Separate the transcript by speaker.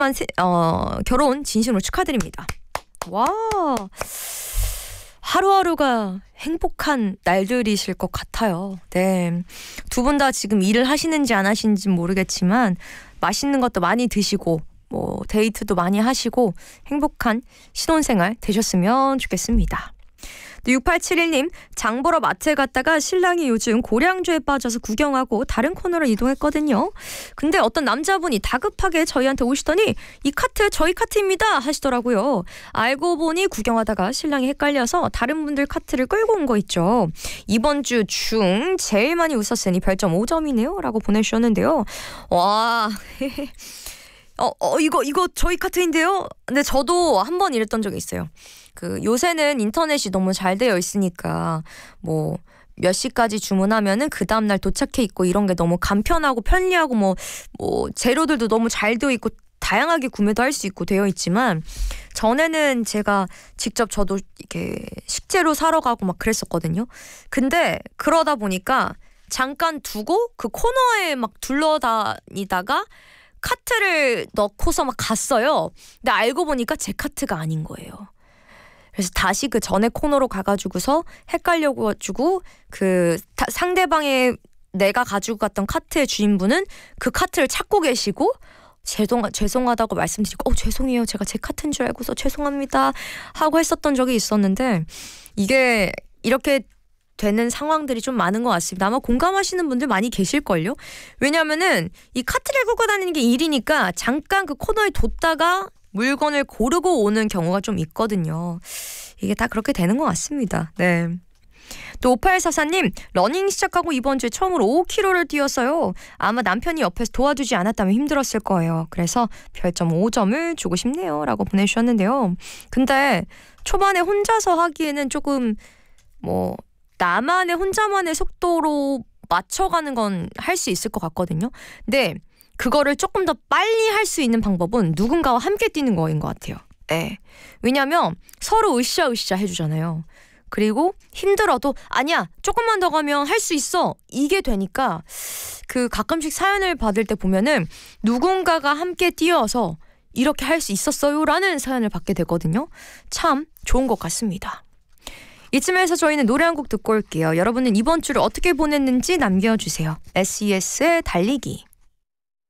Speaker 1: 결혼 진심으로 축하드립니다. 와, 하루하루가 행복한 날들이실 것 같아요. 네, 두 분 다 지금 일을 하시는지 안 하시는지 모르겠지만 맛있는 것도 많이 드시고 뭐 데이트도 많이 하시고 행복한 신혼생활 되셨으면 좋겠습니다. 6871님, 장 보러 마트에 갔다가 신랑이 요즘 고량주에 빠져서 구경하고 다른 코너로 이동했거든요. 근데 어떤 남자분이 다급하게 저희한테 오시더니 이 카트 저희 카트입니다 하시더라고요. 알고 보니 구경하다가 신랑이 헷갈려서 다른 분들 카트를 끌고 온 거 있죠. 이번 주 중 제일 많이 웃었으니 별점 5점이네요 라고 보내주셨는데요. 와... 이거 저희 카트인데요? 근데 저도 한 번 이랬던 적이 있어요. 요새는 인터넷이 너무 잘 되어 있으니까 뭐 몇 시까지 주문하면은 그 다음날 도착해 있고 이런 게 너무 간편하고 편리하고 뭐 재료들도 너무 잘 되어 있고 다양하게 구매도 할 수 있고 되어 있지만 전에는 제가 직접 저도 이렇게 식재료 사러 가고 막 그랬었거든요. 근데 그러다 보니까 잠깐 두고 그 코너에 막 둘러다니다가 카트를 넣고서 막 갔어요. 근데 알고 보니까 제 카트가 아닌 거예요. 그래서 다시 그 전에 코너로 가가지고서 헷갈려가지고 상대방의 내가 가지고 갔던 카트의 주인분은 그 카트를 찾고 계시고 죄송하다고 말씀드리고 죄송해요. 제가 제 카트인 줄 알고서 죄송합니다 하고 했었던 적이 있었는데 이게 이렇게 되는 상황들이 좀 많은 것 같습니다. 아마 공감하시는 분들 많이 계실걸요. 왜냐면은 이 카트를 끌고 다니는 게 일이니까 잠깐 그 코너에 뒀다가 물건을 고르고 오는 경우가 좀 있거든요. 이게 다 그렇게 되는 것 같습니다. 네. 또 5844님, 러닝 시작하고 이번 주에 처음으로 5km를 뛰었어요. 아마 남편이 옆에서 도와주지 않았다면 힘들었을 거예요. 그래서 별점 5점을 주고 싶네요 라고 보내주셨는데요. 근데 초반에 혼자서 하기에는 조금 혼자만의 속도로 맞춰가는 건 할 수 있을 것 같거든요. 근데 그거를 조금 더 빨리 할 수 있는 방법은 누군가와 함께 뛰는 거인 것 같아요. 네. 왜냐면 서로 으쌰으쌰 해주잖아요. 그리고 힘들어도 아니야 조금만 더 가면 할 수 있어 이게 되니까 가끔씩 사연을 받을 때 보면은 누군가가 함께 뛰어서 이렇게 할 수 있었어요 라는 사연을 받게 되거든요. 참 좋은 것 같습니다. 이쯤에서 저희는 노래 한 곡 듣고 올게요. 여러분은 이번 주를 어떻게 보냈는지 남겨주세요. SES의 달리기.